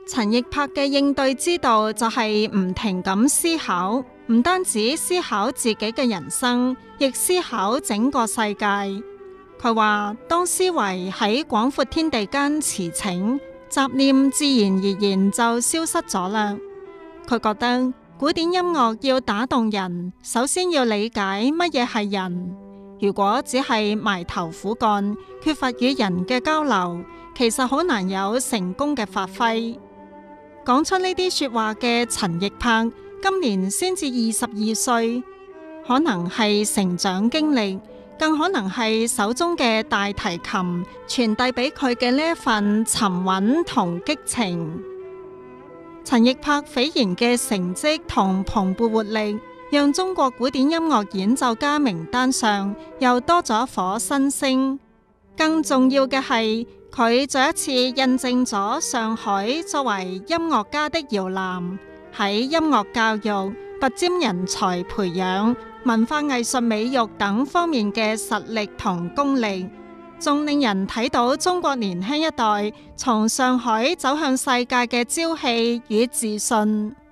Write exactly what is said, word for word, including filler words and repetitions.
陳奕柏嘅應對之道就係唔停咁思考，唔單止思考自己嘅人生，亦思考整個世界。佢話當思維喺廣闊天地間馳騁，雜念自然而然就消失咗啦。佢覺得古典音樂要打動人，首先要理解乜嘢係人。如果只係埋頭苦幹，缺乏與人嘅交流，其實好難有成功嘅發揮。講出呢啲說話嘅陳奕柏，今年先至二十二歲，可能係成長經歷，更可能係手中嘅大提琴傳遞俾佢嘅呢一份沉穩同激情。陳奕柏斐然嘅成績同蓬勃活力，讓中國古典音樂演奏家名單上又多咗一顆新星。更重要嘅係，佢再一次印證咗上海作為音樂家的搖籃，喺音樂教育、拔尖人才培養、文化藝術美育等方面嘅實力同功力，仲令人睇到中國年輕一代從上海走向世界嘅朝氣與自信。